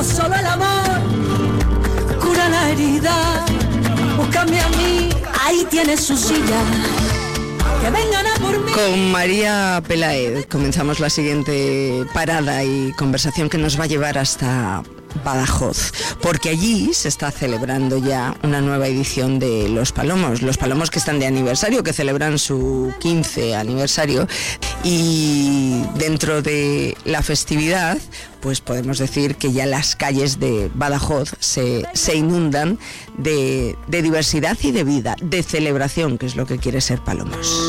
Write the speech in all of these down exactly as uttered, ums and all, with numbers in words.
solo el amor cura la herida. Búscame a mí, ahí tienes su silla. Que vengan a por mí. Con María Peláez comenzamos la siguiente parada y conversación que nos va a llevar hasta Badajoz, porque allí se está celebrando ya una nueva edición de Los Palomos, Los Palomos que están de aniversario, que celebran su quince aniversario, y dentro de la festividad pues podemos decir que ya las calles de Badajoz se, se inundan de, de diversidad y de vida, de celebración, que es lo que quiere ser Palomos.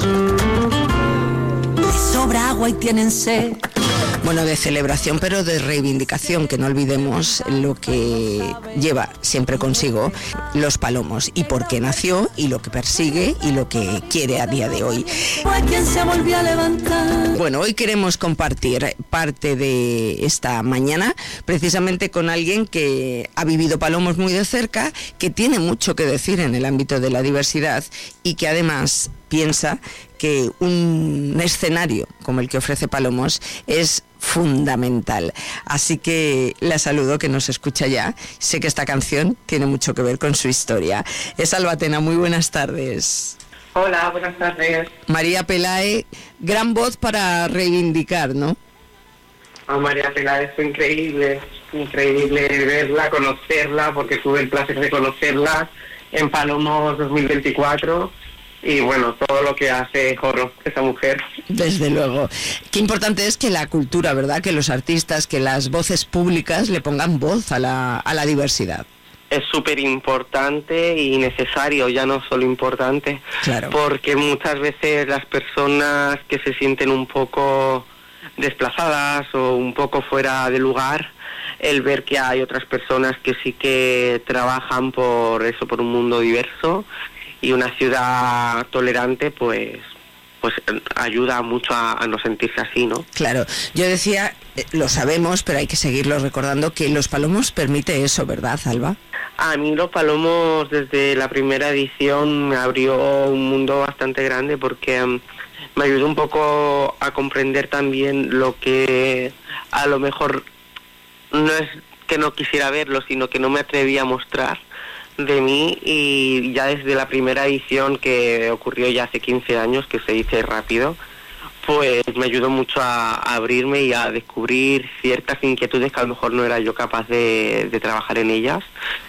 Les sobra agua y tienen sed. Bueno, de celebración, pero de reivindicación, que no olvidemos lo que lleva siempre consigo Los Palomos, y por qué nació, y lo que persigue, y lo que quiere a día de hoy. ¿Quién se volvió a levantar? Bueno, hoy queremos compartir parte de esta mañana precisamente con alguien que ha vivido Palomos muy de cerca, que tiene mucho que decir en el ámbito de la diversidad y que además piensa que un escenario como el que ofrece Palomos es fundamental. Así que la saludo, que nos escucha ya. Sé que esta canción tiene mucho que ver con su historia. Es Alba Tena, muy buenas tardes. Hola, buenas tardes. María Peláez, gran voz para reivindicar, ¿no? A María Peláez fue increíble, increíble verla, conocerla, porque tuve el placer de conocerla en Palomos dos mil veinticuatro. Y bueno, todo lo que hace Jorro, esa mujer. Desde luego. Qué importante es que la cultura, ¿verdad? Que los artistas, que las voces públicas le pongan voz a la, a la diversidad. Es súper importante y necesario, ya no solo importante. Claro. Porque muchas veces las personas que se sienten un poco desplazadas o un poco fuera de lugar, el ver que hay otras personas que sí que trabajan por eso, por un mundo diverso, y una ciudad tolerante, pues pues ayuda mucho a, a no sentirse así, ¿no? Claro, yo decía, eh, lo sabemos, pero hay que seguirlo recordando, que Los Palomos permite eso, ¿verdad, Alba? A mí Los Palomos desde la primera edición me abrió un mundo bastante grande, porque um, me ayudó un poco a comprender también lo que a lo mejor no es que no quisiera verlo, sino que no me atrevía a mostrar de mí, y ya desde la primera edición, que ocurrió ya hace quince años, que se dice rápido, pues me ayudó mucho a, a abrirme y a descubrir ciertas inquietudes que a lo mejor no era yo capaz de, de trabajar en ellas.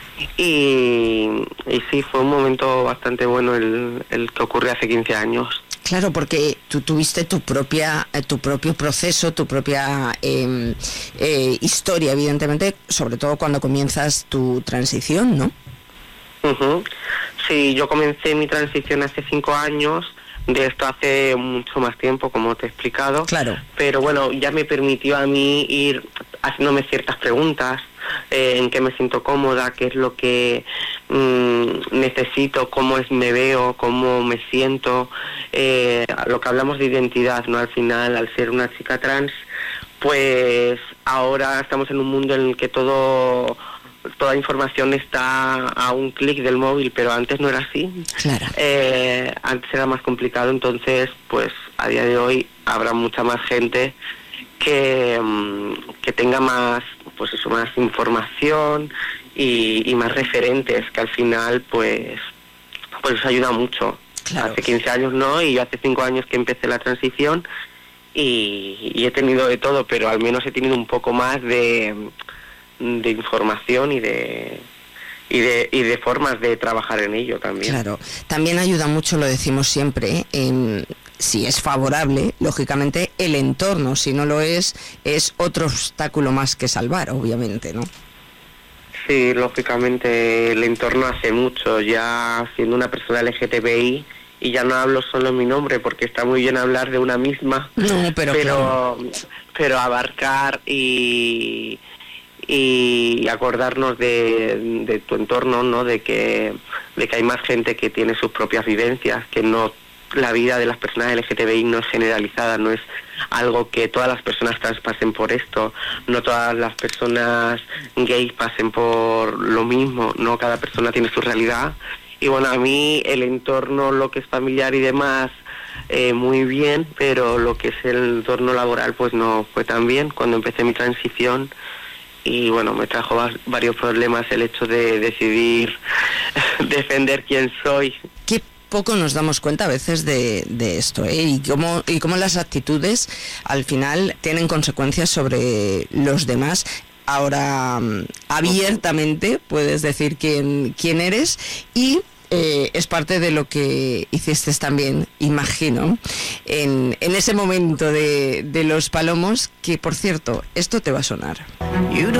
Y, y sí, fue un momento bastante bueno el, el que ocurrió hace quince años. Claro, porque tú tuviste tu propia, eh, tu propio proceso, tu propia eh, eh, historia, evidentemente, sobre todo cuando comienzas tu transición, ¿no? Uh-huh. Sí, yo comencé mi transición hace cinco años, de esto hace mucho más tiempo, como te he explicado. Claro. Pero bueno, ya me permitió a mí ir haciéndome ciertas preguntas, eh, en qué me siento cómoda, qué es lo que mmm, necesito, cómo es me veo, cómo me siento, eh, lo que hablamos de identidad, ¿no? Al final, al ser una chica trans, pues ahora estamos en un mundo en el que todo... toda información está a un clic del móvil, pero antes no era así. Claro. Eh, antes era más complicado, entonces, pues a día de hoy habrá mucha más gente que, que tenga más, pues eso, más información y, y más referentes, que al final, pues, pues ayuda mucho. Claro. Hace quince años no, y hace cinco años que empecé la transición, y, y he tenido de todo, pero al menos he tenido un poco más de... de información y de y de y de formas de trabajar en ello también. Claro, también ayuda mucho, lo decimos siempre, en, si es favorable, lógicamente, el entorno. Si no lo es, es otro obstáculo más que salvar, obviamente, ¿no? Sí, lógicamente el entorno hace mucho. Ya siendo una persona L G T B I, y ya no hablo solo en mi nombre, porque está muy bien hablar de una misma, no, pero pero, claro. pero abarcar y y acordarnos de, de tu entorno, ¿no? De que de que hay más gente que tiene sus propias vivencias, que no, la vida de las personas L G T B I no es generalizada, no es algo que todas las personas trans pasen por esto, no todas las personas gays pasen por lo mismo, no, cada persona tiene su realidad. Y bueno, a mí el entorno, lo que es familiar y demás, eh, muy bien, pero lo que es el entorno laboral pues no fue tan bien. Cuando empecé mi transición, y bueno, me trajo va- varios problemas el hecho de decidir defender quién soy. Qué poco nos damos cuenta a veces de, de esto, ¿eh? Y cómo, y cómo las actitudes al final tienen consecuencias sobre los demás. Ahora abiertamente puedes decir quién, quién eres y eh, es parte de lo que hiciste también, imagino, en, en ese momento de, de los palomos, que por cierto, esto te va a sonar.